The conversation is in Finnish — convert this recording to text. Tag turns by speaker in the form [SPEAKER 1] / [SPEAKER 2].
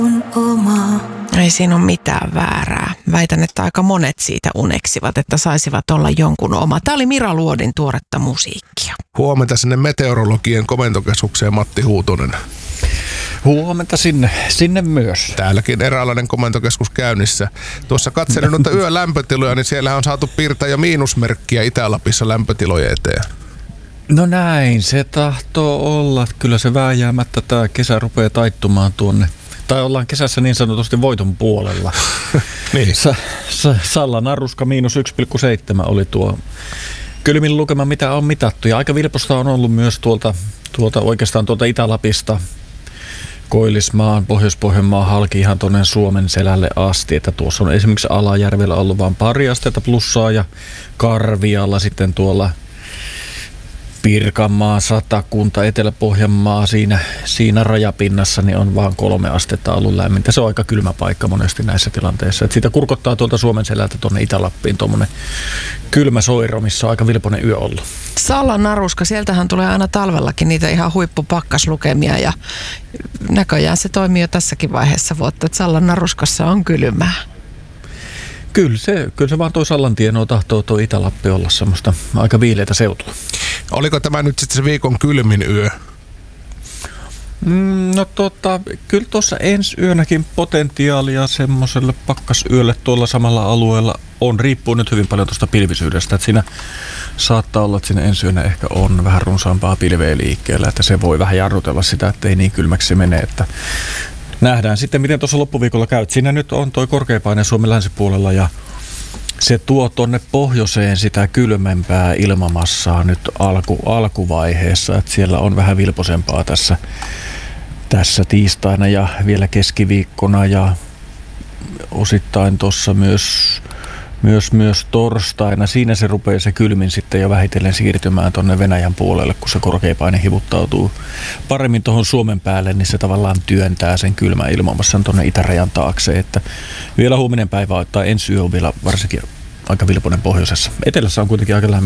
[SPEAKER 1] Ei siinä ole mitään väärää. Väitän, että aika monet siitä uneksivat, että saisivat olla jonkun oma. Tämä oli Mira Luodin tuoretta musiikkia.
[SPEAKER 2] Huomenta sinne meteorologien komentokeskukseen, Matti Huutonen.
[SPEAKER 3] Huomenta sinne myös.
[SPEAKER 2] Täälläkin eräänlainen komentokeskus käynnissä. Tuossa katselin noita yölämpötiloja, niin siellä on saatu piirtää jo miinusmerkkiä Itä-Lapissa lämpötilojen eteen.
[SPEAKER 3] No näin, se tahtoo olla. Kyllä se vääjäämättä tämä kesä rupeaa taittumaan tuonne. Tai ollaan kesässä niin sanotusti voiton puolella.
[SPEAKER 2] Niin.
[SPEAKER 3] Sallan naruska -1,7 oli tuo kylmin lukema, mitä on mitattu. Ja aika vilposta on ollut myös oikeastaan tuolta Itä-Lapista, Koillismaan, Pohjois-Pohjanmaan halki ihan tuonne Suomen selälle asti. Että tuossa on esimerkiksi Alajärvellä ollut vain pari astetta plussaa ja Karvialla sitten tuolla Pirkanmaa, Satakunta, Etelä-Pohjanmaa siinä rajapinnassa niin on vaan 3 astetta ollut lämmintä. Se on aika kylmä paikka monesti näissä tilanteissa. Et siitä kurkottaa tuolta Suomen selältä tuonne Itä-Lappiin tuommoinen kylmä soiro, missä on aika vilpoinen yö ollut.
[SPEAKER 1] Sallan naruska, sieltähän tulee aina talvellakin niitä ihan huippupakkaslukemia ja näköjään se toimii jo tässäkin vaiheessa vuotta, että Sallan naruskassa on kylmää.
[SPEAKER 3] Kyllä se vaan toi Sallan tienoa tahtoo tuo Itä-Lappi olla semmoista aika viileitä seutua.
[SPEAKER 2] Oliko tämä nyt sitten se viikon kylmin yö?
[SPEAKER 3] No kyllä tuossa ensi yönäkin potentiaalia semmoiselle pakkasyölle tuolla samalla alueella on. Riippuu nyt hyvin paljon tuosta pilvisyydestä. Että siinä saattaa olla, että siinä ensi yönä ehkä on vähän runsaampaa pilveä liikkeellä. Että se voi vähän jarrutella sitä, että ei niin kylmäksi se mene. Että nähdään sitten, miten tuossa loppuviikolla käy. Siinä nyt on toi korkeapaine Suomen länsipuolella ja se tuo tuonne pohjoiseen sitä kylmempää ilmamassaa nyt alkuvaiheessa. Että siellä on vähän vilposempaa tässä tiistaina ja vielä keskiviikkona ja osittain tuossa myös torstaina. Siinä se rupeaa se kylmin sitten jo vähitellen siirtymään tuonne Venäjän puolelle, kun se korkeapaine hivuttautuu paremmin tuohon Suomen päälle, niin se tavallaan työntää sen kylmän ilmamassan tuonne itärajan taakse. Että vielä huominen päivä tai ensi yö on vielä varsinkin aika vilpoinen pohjoisessa. Etelässä on kuitenkin aika lämmin.